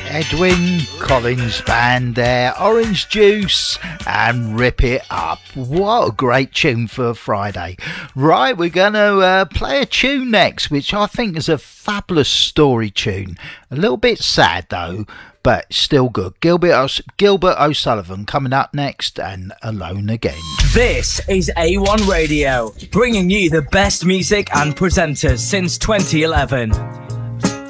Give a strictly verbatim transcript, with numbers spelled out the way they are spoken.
Edwyn Collins Band there, Orange Juice and Rip It Up. What a great tune for Friday. Right, we're going to uh, play a tune next, which I think is a fabulous story tune. A little bit sad though, but still good. Gilbert, o- Gilbert O'Sullivan coming up next, and Alone Again. This is A one Radio, bringing you the best music and presenters since twenty eleven.